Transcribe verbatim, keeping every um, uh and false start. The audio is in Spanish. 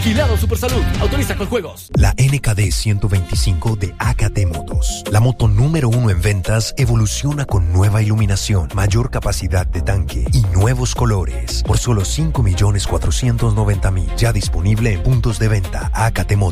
Vigilado Supersalud. Autoriza con juegos. La N K D ciento veinticinco de A K T Motos. La moto número uno en ventas evoluciona con nueva iluminación, mayor capacidad de tanque y nuevos colores. Por solo cinco millones cuatrocientos noventa mil. Ya disponible en puntos de venta A K T Motos.